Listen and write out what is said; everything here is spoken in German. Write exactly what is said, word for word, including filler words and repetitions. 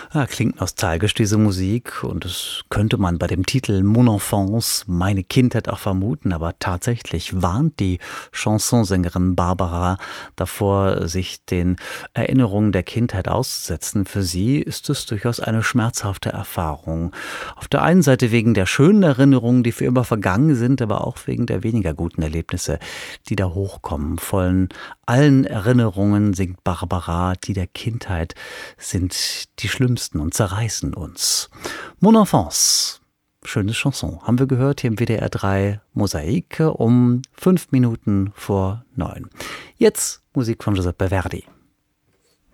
Ja, klingt nostalgisch, diese Musik, und das könnte man bei dem Titel Mon Enfance, meine Kindheit, auch vermuten, aber tatsächlich warnt die Chansonsängerin Barbara davor, sich den Erinnerungen der Kindheit auszusetzen. Für sie ist es durchaus eine schmerzhafte Erfahrung. Auf der einen Seite wegen der schönen Erinnerungen, die für immer vergangen sind, aber auch wegen der weniger guten Erlebnisse, die da hochkommen. Von allen Erinnerungen singt Barbara, die der Kindheit sind die schlimmsten und zerreißen uns. Mon Enfance, schönes Chanson, haben wir gehört hier im W D R drei Mosaik um fünf Minuten vor neun. Jetzt Musik von Giuseppe Verdi.